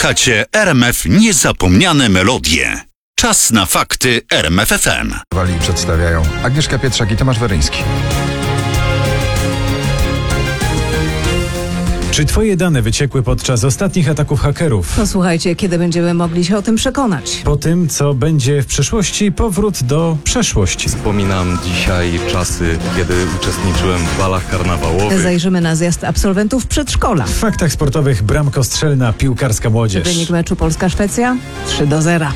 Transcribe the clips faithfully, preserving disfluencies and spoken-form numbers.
Słuchacie R M F Niezapomniane Melodie. Czas na fakty R M F F M. Wali przedstawiają Agnieszka Pietrzak i Tomasz Weryński. Czy twoje dane wyciekły podczas ostatnich ataków hakerów? Posłuchajcie, kiedy będziemy mogli się o tym przekonać. Po tym, co będzie w przyszłości, powrót do przeszłości. Wspominam dzisiaj czasy, kiedy uczestniczyłem w balach karnawałowych. Zajrzymy na zjazd absolwentów przedszkola. W faktach sportowych bramkostrzelna piłkarska młodzież. Wynik meczu Polska-Szwecja trzy do zera.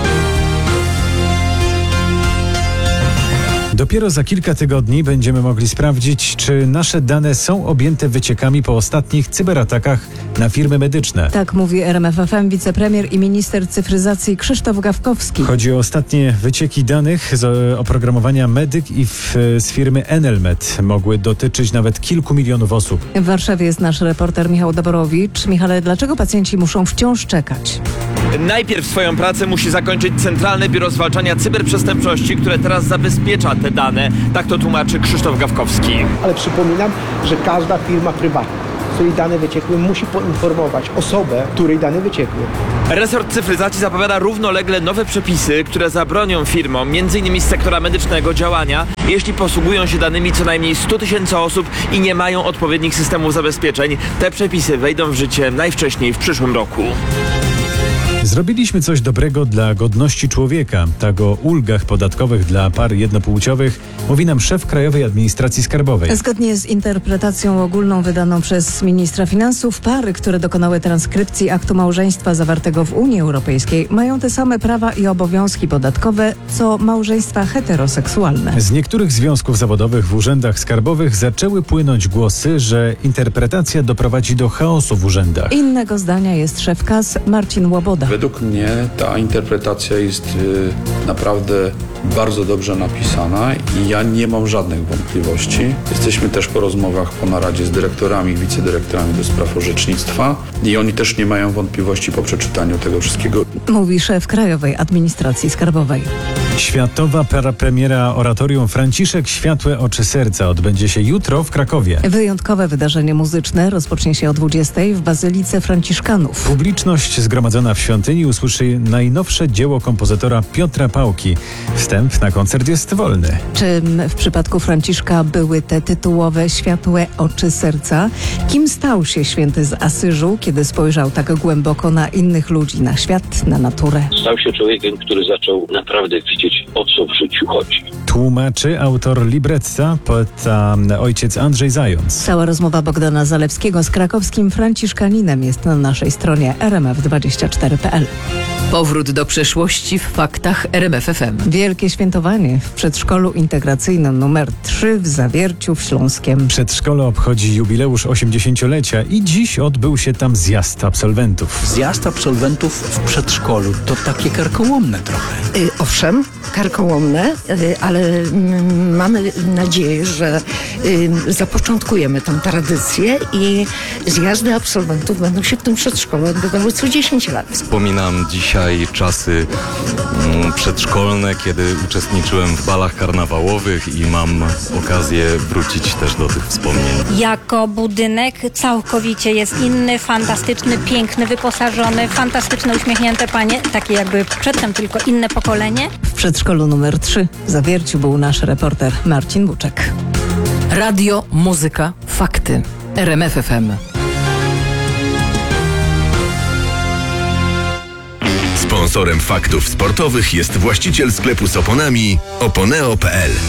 Dopiero za kilka tygodni będziemy mogli sprawdzić, czy nasze dane są objęte wyciekami po ostatnich cyberatakach na firmy medyczne. Tak mówi R M F F M wicepremier i minister cyfryzacji Krzysztof Gawkowski. Chodzi o ostatnie wycieki danych z oprogramowania Medyk i w, z firmy Enelmed. Mogły dotyczyć nawet kilku milionów osób. W Warszawie jest nasz reporter Michał Doborowicz. Michale, dlaczego pacjenci muszą wciąż czekać? Najpierw swoją pracę musi zakończyć Centralne Biuro Zwalczania Cyberprzestępczości, które teraz zabezpiecza te dane. Tak to tłumaczy Krzysztof Gawkowski. Ale przypominam, że każda firma prywatna, której dane wyciekły, musi poinformować osobę, której dane wyciekły. Resort cyfryzacji zapowiada równolegle nowe przepisy, które zabronią firmom, między innymi z sektora medycznego, działania, jeśli posługują się danymi co najmniej stu tysięcy osób i nie mają odpowiednich systemów zabezpieczeń. Te przepisy wejdą w życie najwcześniej w przyszłym roku. Zrobiliśmy coś dobrego dla godności człowieka. Tak o ulgach podatkowych dla par jednopłciowych mówi nam szef Krajowej Administracji Skarbowej. Zgodnie z interpretacją ogólną wydaną przez ministra finansów, pary, które dokonały transkrypcji aktu małżeństwa zawartego w Unii Europejskiej, mają te same prawa i obowiązki podatkowe, co małżeństwa heteroseksualne. Z niektórych związków zawodowych w urzędach skarbowych zaczęły płynąć głosy, że interpretacja doprowadzi do chaosu w urzędach. Innego zdania jest szef K A S Marcin Łoboda. Według mnie ta interpretacja jest y, naprawdę bardzo dobrze napisana i ja nie mam żadnych wątpliwości. Jesteśmy też po rozmowach po naradzie z dyrektorami, wicedyrektorami do spraw orzecznictwa i oni też nie mają wątpliwości po przeczytaniu tego wszystkiego. Mówi szef Krajowej Administracji Skarbowej. Światowa premiera oratorium Franciszek Światłe Oczy Serca odbędzie się jutro w Krakowie. Wyjątkowe wydarzenie muzyczne rozpocznie się o dwudziestej w Bazylice Franciszkanów. Publiczność zgromadzona w świątyni usłyszy najnowsze dzieło kompozytora Piotra Pałki. Wstęp na koncert jest wolny. Czym w przypadku Franciszka były te tytułowe Światłe Oczy Serca? Kim stał się święty z Asyżu, kiedy spojrzał tak głęboko na innych ludzi, na świat, na naturę? Stał się człowiekiem, który zaczął naprawdę widzieć, o co w życiu chodzi. Tłumaczy autor libretta, poeta ojciec Andrzej Zając. Cała rozmowa Bogdana Zalewskiego z krakowskim franciszkaninem jest na naszej stronie r m f dwadzieścia cztery kropka p l. Powrót do przeszłości w faktach R M F F M. Wielkie świętowanie w przedszkolu integracyjnym numer trzy w Zawierciu w Śląskiem. Przedszkole obchodzi jubileusz osiemdziesięciolecia i dziś odbył się tam zjazd absolwentów. Zjazd absolwentów w przedszkolu to takie karkołomne trochę. Y, owszem, karkołomne, y, ale y, mamy nadzieję, że y, zapoczątkujemy tę tradycję i zjazdy absolwentów będą się w tym przedszkolu odbywały co dziesięć lat. Wspominam dzisiaj czasy mm, przedszkolne, kiedy uczestniczyłem w balach karnawałowych i mam okazję wrócić też do tych wspomnień. Jako budynek całkowicie jest inny, fantastyczny, piękny, wyposażony, fantastyczne, uśmiechnięte panie, takie jakby przedtem tylko inne pokolenie. W przedszkolu numer trzy w Zawierciu był nasz reporter Marcin Buczek. Radio, muzyka, fakty. R M F F M. Sponsorem faktów sportowych jest właściciel sklepu z oponami oponeo kropka p l.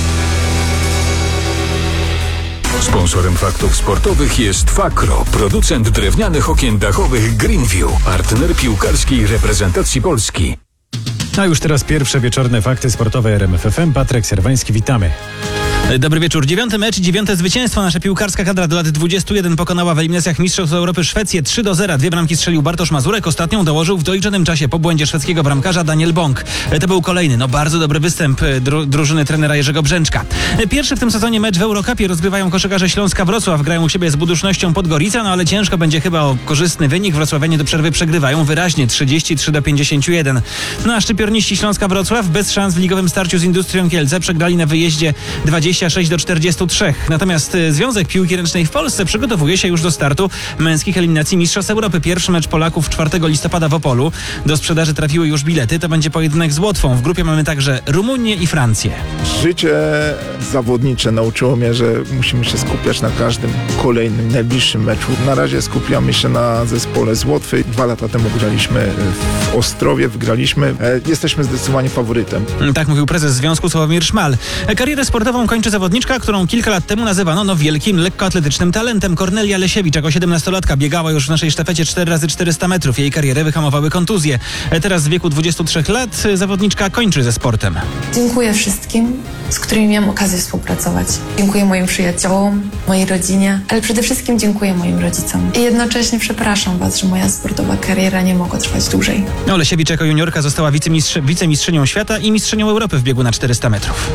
Sponsorem faktów sportowych jest Fakro, producent drewnianych okien dachowych Greenview, partner piłkarskiej reprezentacji Polski. A już teraz pierwsze wieczorne fakty sportowe R M F F M. Patryk Serwański, witamy. Dobry wieczór. Dziewiąty mecz i dziewiąte zwycięstwo. Nasza piłkarska kadra do lat dwudziestu jeden pokonała w eliminacjach Mistrzostw Europy Szwecję trzy do zera. Dwie bramki strzelił Bartosz Mazurek. Ostatnią dołożył w doliczonym czasie po błędzie szwedzkiego bramkarza Daniel Bąk. To był kolejny, no bardzo dobry występ dru- drużyny trenera Jerzego Brzęczka. Pierwszy w tym sezonie mecz w Eurocupie rozgrywają koszykarze Śląska Wrocław. Grają u siebie z Budusznością Podgorica, no ale ciężko będzie chyba o korzystny wynik. Wrocławianie do przerwy przegrywają wyraźnie trzydzieści trzy do pięćdziesięciu jeden. No a szczypiorniści Śląska Wrocław bez szans w ligowym starciu z Industrią Kielce przegrali na wyjeździe dwadzieścia dwadzieścia sześć do czterdziestu trzech. Natomiast y, Związek Piłki Ręcznej w Polsce przygotowuje się już do startu męskich eliminacji Mistrzostw Europy. Pierwszy mecz Polaków czwartego listopada w Opolu. Do sprzedaży trafiły już bilety. To będzie pojedynek z Łotwą. W grupie mamy także Rumunię i Francję. Życie zawodnicze nauczyło mnie, że musimy się skupiać na każdym kolejnym, najbliższym meczu. Na razie skupiamy się na zespole z Łotwy. Dwa lata temu graliśmy w Ostrowie, wygraliśmy. Jesteśmy zdecydowanie faworytem. Tak mówił prezes Związku Sławomir Szmal. Karierę sportową kończy zawodniczka, którą kilka lat temu nazywano no, wielkim lekkoatletycznym talentem. Kornelia Lesiewicz jako siedemnastolatka biegała już w naszej sztafecie cztery razy czterysta metrów. Jej karierę wyhamowały kontuzje. Teraz w wieku dwudziestu trzech lat zawodniczka kończy ze sportem. Dziękuję wszystkim, z którymi miałam okazję współpracować. Dziękuję moim przyjaciołom, mojej rodzinie, ale przede wszystkim dziękuję moim rodzicom. I jednocześnie przepraszam Was, że moja sportowa kariera nie mogła trwać dłużej. No, Lesiewicz jako juniorka została wicemistrz- wicemistrzynią świata i mistrzynią Europy w biegu na czterysta metrów.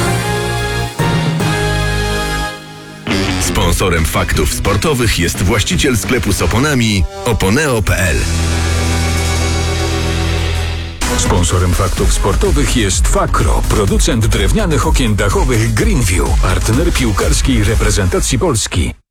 Sponsorem faktów sportowych jest właściciel sklepu z oponami oponeo kropka p l. Sponsorem faktów sportowych jest Fakro, producent drewnianych okien dachowych Greenview, partner piłkarskiej reprezentacji Polski.